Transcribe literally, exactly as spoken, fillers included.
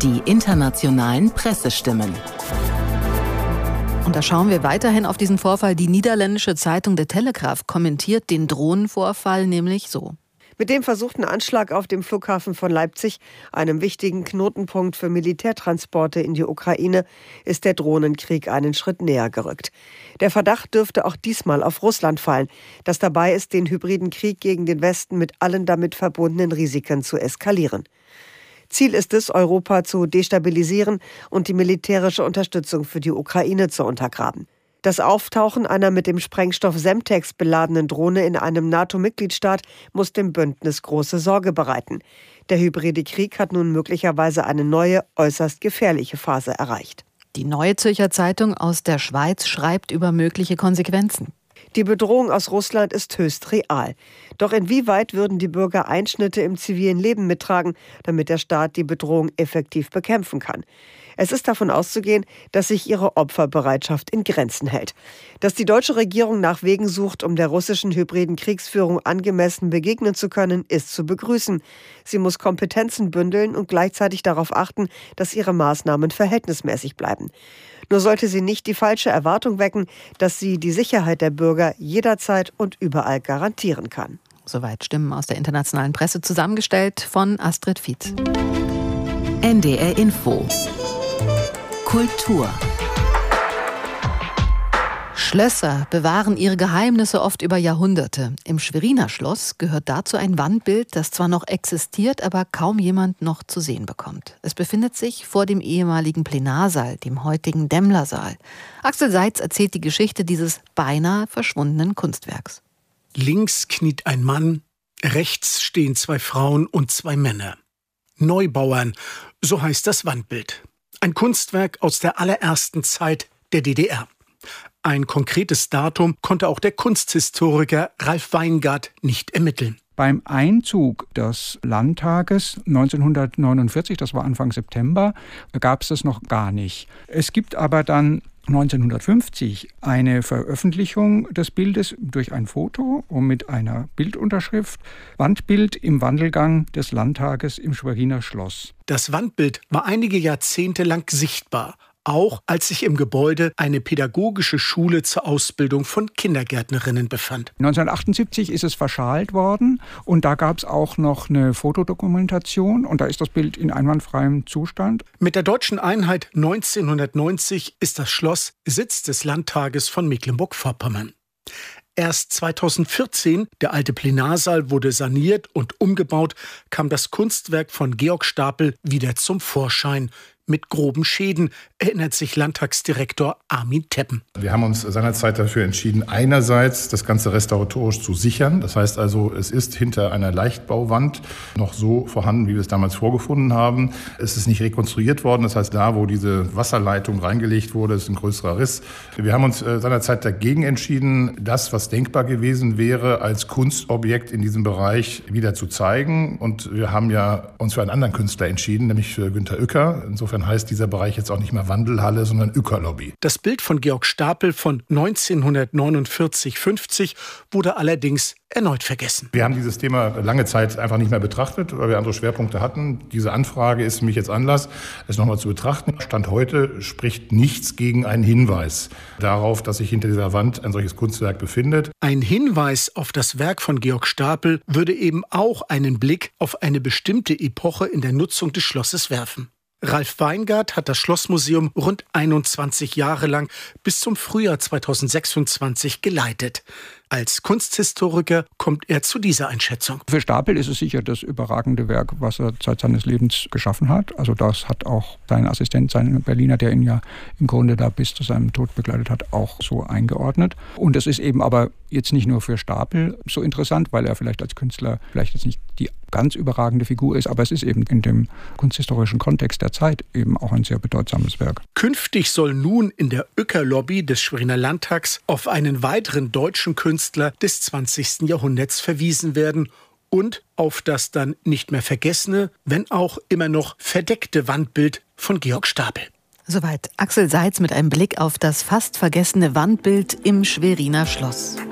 Die internationalen Pressestimmen. Und da schauen wir weiterhin auf diesen Vorfall. Die niederländische Zeitung De Telegraaf kommentiert den Drohnenvorfall nämlich so. Mit dem versuchten Anschlag auf dem Flughafen von Leipzig, einem wichtigen Knotenpunkt für Militärtransporte in die Ukraine, ist der Drohnenkrieg einen Schritt näher gerückt. Der Verdacht dürfte auch diesmal auf Russland fallen, das dabei ist, den hybriden Krieg gegen den Westen mit allen damit verbundenen Risiken zu eskalieren. Ziel ist es, Europa zu destabilisieren und die militärische Unterstützung für die Ukraine zu untergraben. Das Auftauchen einer mit dem Sprengstoff Semtex beladenen Drohne in einem NATO-Mitgliedstaat muss dem Bündnis große Sorge bereiten. Der hybride Krieg hat nun möglicherweise eine neue, äußerst gefährliche Phase erreicht. Die Neue Zürcher Zeitung aus der Schweiz schreibt über mögliche Konsequenzen. Die Bedrohung aus Russland ist höchst real. Doch inwieweit würden die Bürger Einschnitte im zivilen Leben mittragen, damit der Staat die Bedrohung effektiv bekämpfen kann? Es ist davon auszugehen, dass sich ihre Opferbereitschaft in Grenzen hält. Dass die deutsche Regierung nach Wegen sucht, um der russischen hybriden Kriegsführung angemessen begegnen zu können, ist zu begrüßen. Sie muss Kompetenzen bündeln und gleichzeitig darauf achten, dass ihre Maßnahmen verhältnismäßig bleiben. Nur sollte sie nicht die falsche Erwartung wecken, dass sie die Sicherheit der Bürger jederzeit und überall garantieren kann. Soweit Stimmen aus der internationalen Presse, zusammengestellt von Astrid Fietz. N D R Info. Kultur. Schlösser bewahren ihre Geheimnisse oft über Jahrhunderte. Im Schweriner Schloss gehört dazu ein Wandbild, das zwar noch existiert, aber kaum jemand noch zu sehen bekommt. Es befindet sich vor dem ehemaligen Plenarsaal, dem heutigen Demmlersaal. Axel Seitz erzählt die Geschichte dieses beinahe verschwundenen Kunstwerks. Links kniet ein Mann, rechts stehen zwei Frauen und zwei Männer. Neubauern, so heißt das Wandbild. Ein Kunstwerk aus der allerersten Zeit der D D R. Ein konkretes Datum konnte auch der Kunsthistoriker Ralf Weingart nicht ermitteln. Beim Einzug des Landtages neunzehnhundertneunundvierzig, das war Anfang September, gab es das noch gar nicht. Es gibt aber dann neunzehnhundertfünfzig eine Veröffentlichung des Bildes durch ein Foto und mit einer Bildunterschrift Wandbild im Wandelgang des Landtages im Schweriner Schloss. Das Wandbild war einige Jahrzehnte lang sichtbar, auch als sich im Gebäude eine pädagogische Schule zur Ausbildung von Kindergärtnerinnen befand. neunzehnhundertachtundsiebzig ist es verschalt worden und da gab es auch noch eine Fotodokumentation und da ist das Bild in einwandfreiem Zustand. Mit der deutschen Einheit neunzehnhundertneunzig ist das Schloss Sitz des Landtages von Mecklenburg-Vorpommern. Erst zweitausendvierzehn, der alte Plenarsaal wurde saniert und umgebaut, kam das Kunstwerk von Georg Stapel wieder zum Vorschein. Mit groben Schäden, erinnert sich Landtagsdirektor Armin Teppen. Wir haben uns seinerzeit dafür entschieden, einerseits das Ganze restauratorisch zu sichern. Das heißt also, es ist hinter einer Leichtbauwand noch so vorhanden, wie wir es damals vorgefunden haben. Es ist nicht rekonstruiert worden. Das heißt, da, wo diese Wasserleitung reingelegt wurde, ist ein größerer Riss. Wir haben uns seinerzeit dagegen entschieden, das, was denkbar gewesen wäre, als Kunstobjekt in diesem Bereich wieder zu zeigen. Und wir haben ja uns für einen anderen Künstler entschieden, nämlich für Günter Uecker. Insofern heißt dieser Bereich jetzt auch nicht mehr Wandelhalle, sondern Uecker-Lobby. Das Bild von Georg Stapel von neunzehnhundertneunundvierzig fünfzig wurde allerdings erneut vergessen. Wir haben dieses Thema lange Zeit einfach nicht mehr betrachtet, weil wir andere Schwerpunkte hatten. Diese Anfrage ist für mich jetzt Anlass, es nochmal zu betrachten. Stand heute spricht nichts gegen einen Hinweis darauf, dass sich hinter dieser Wand ein solches Kunstwerk befindet. Ein Hinweis auf das Werk von Georg Stapel würde eben auch einen Blick auf eine bestimmte Epoche in der Nutzung des Schlosses werfen. Ralf Weingart hat das Schlossmuseum rund einundzwanzig Jahre lang bis zum Frühjahr zweitausendsechsundzwanzig geleitet. Als Kunsthistoriker kommt er zu dieser Einschätzung. Für Stapel ist es sicher das überragende Werk, was er seit seines Lebens geschaffen hat. Also das hat auch sein Assistent, sein Berliner, der ihn ja im Grunde da bis zu seinem Tod begleitet hat, auch so eingeordnet. Und es ist eben aber jetzt nicht nur für Stapel so interessant, weil er vielleicht als Künstler vielleicht jetzt nicht die ganz überragende Figur ist, aber es ist eben in dem kunsthistorischen Kontext der Zeit eben auch ein sehr bedeutsames Werk. Künftig soll nun in der Uecker-Lobby des Schweriner Landtags auf einen weiteren deutschen Künstler des zwanzigsten Jahrhunderts verwiesen werden und auf das dann nicht mehr vergessene, wenn auch immer noch verdeckte Wandbild von Georg Stapel. Soweit Axel Seitz mit einem Blick auf das fast vergessene Wandbild im Schweriner Schloss.